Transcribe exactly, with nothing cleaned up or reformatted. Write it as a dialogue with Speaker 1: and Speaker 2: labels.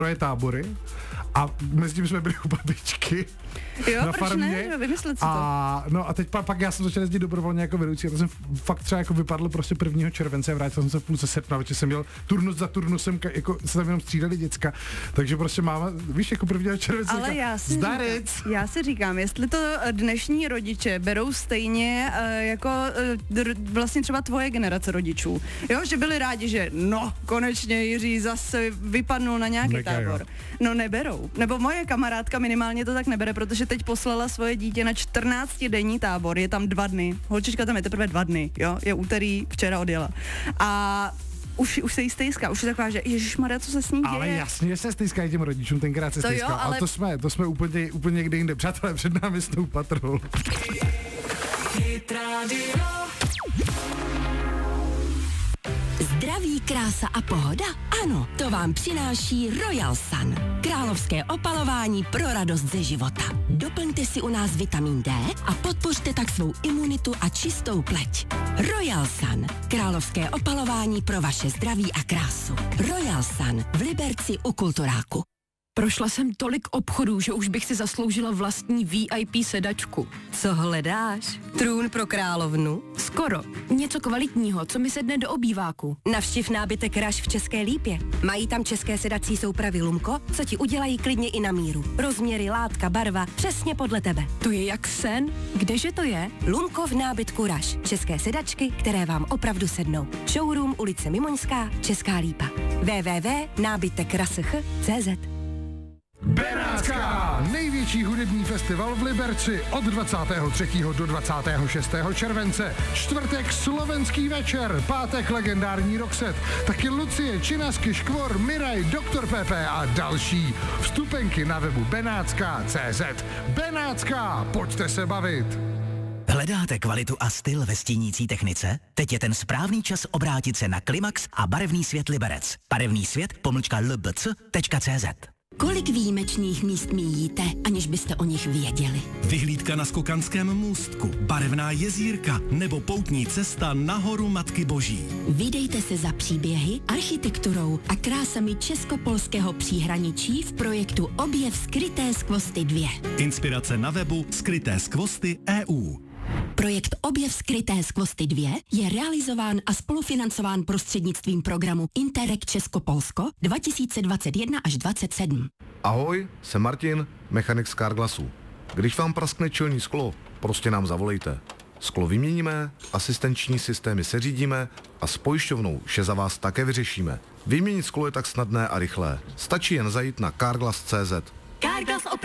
Speaker 1: tábory a mezi tím jsme byli u babičky
Speaker 2: jo,
Speaker 1: na
Speaker 2: proč
Speaker 1: farmě.
Speaker 2: Ne? Vymyslet si to.
Speaker 1: A, no a teď pa, pak já jsem začal jezdit dobrovolně jako vedoucí a to jsem fakt třeba jako vypadl prostě prvního července a vrátil jsem se v půlce srpna, protože jsem měl turnus za turnusem, jako se tam jenom střídali děcka, takže prostě máma, víš, jako prvního července
Speaker 2: ale já si, říkám, já si říkám, jestli to dnešní rodiče berou stejně uh, jako uh, vlastně třeba tvoje generace rodičů, jo, že byli rádi, že no, konečně Jiří zase vypadnul na nějaký
Speaker 1: Neka,
Speaker 2: tábor.
Speaker 1: jo.
Speaker 2: No neberou, nebo moje kamarádka minimálně to tak nebere, protože teď poslala svoje dítě na čtrnáctidenní tábor, je tam dva dny, holčička tam je teprve dva dny, jo, je úterý, včera odjela. A už, už se jí stejská, už je taková, že ježišmarja, co se s ní děje.
Speaker 1: Ale jasně se stejskají těm rodičům, tenkrát se stejská, ale... ale to jsme, to jsme úplně, úplně někde jinde. Přátelé, před námi Snow Patrol.
Speaker 3: Zdraví, krása a pohoda? Ano, to vám přináší Royal Sun. Královské opalování pro radost ze života. Doplňte si u nás vitamin D a podpořte tak svou imunitu a čistou pleť. Royal Sun. Královské opalování pro vaše zdraví a krásu. Royal Sun v Liberci u Kulturáku.
Speaker 4: Prošla jsem tolik obchodů, že už bych si zasloužila vlastní V I P sedačku.
Speaker 3: Co hledáš? Trůn pro královnu?
Speaker 4: Skoro. Něco kvalitního, co mi sedne do obýváku.
Speaker 3: Navštiv nábytek Rush v České Lípě. Mají tam české sedací soupravy Lumko, co ti udělají klidně i na míru. Rozměry, látka, barva, přesně podle tebe.
Speaker 4: To je jak sen. Kdeže to je?
Speaker 3: Lumko v nábytku Rush. České sedačky, které vám opravdu sednou. Showroom ulice Mimoňská, Česká Lípa. w w w tečka nábytek rush tečka c z.
Speaker 1: Benátská! Největší hudební festival v Liberci od dvacátého třetího do dvacátého šestého července. Čtvrtek slovenský večer, pátek legendární Roxette, taky Lucie, Činasky, Škvor, Miraj, doktor Pepe a další. Vstupenky na webu benátská tečka cé zet. Benátská, pojďte se bavit!
Speaker 5: Hledáte kvalitu a styl ve stínící technice? Teď je ten správný čas obrátit se na Klimax a barevný svět Liberec. Barevný svět pomlčka l b c tečka c z.
Speaker 3: Kolik výjimečných míst míjíte, aniž byste o nich věděli?
Speaker 6: Vyhlídka na Skokanském můstku, barevná jezírka nebo poutní cesta na horu Matky Boží.
Speaker 3: Vydejte se za příběhy, architekturou a krásami česko-polského příhraničí v projektu Objev skryté skvosty dva.
Speaker 6: Inspirace na webu skryté skvosty tečka e u.
Speaker 3: Projekt Objev skryté skvosty dva je realizován a spolufinancován prostřednictvím programu Interreg Česko-Polsko dva tisíce dvacet jedna až dvacet sedm.
Speaker 7: Ahoj, jsem Martin, mechanik z Carglassu. Když vám praskne čelní sklo, prostě nám zavolejte. Sklo vyměníme, asistenční systémy seřídíme a s pojišťovnou vše za vás také vyřešíme. Vyměnit sklo je tak snadné a rychlé. Stačí jen zajít na carglass tečka cé zet.
Speaker 3: Carglass